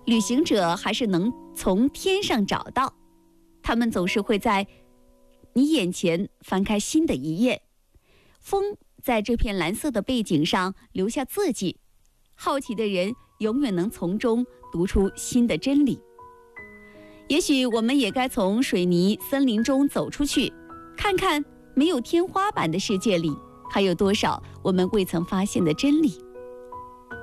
旅行者还是能从天上找到，他们总是会在你眼前翻开新的一页。风在这片蓝色的背景上留下字迹，好奇的人永远能从中读出新的真理。也许我们也该从水泥森林中走出去，看看没有天花板的世界里还有多少我们未曾发现的真理。